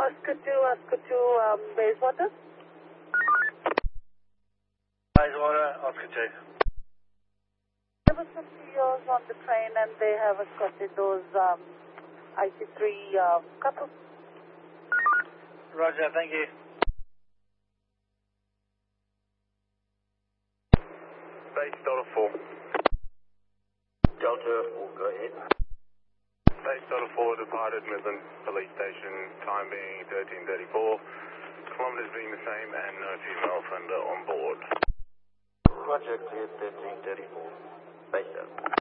Oscar 2, Bayswater. Bayswater, Oscar 2. There were some CEOs on the train and they have escorted those IC3 couples. Roger, thank you. Base Delta 4. Delta 4, go ahead. Base Delta 4 departed Midland Police Station, time being 1334. Kilometers being the same and no female offender on board. Roger, clear 1334. Base Delta.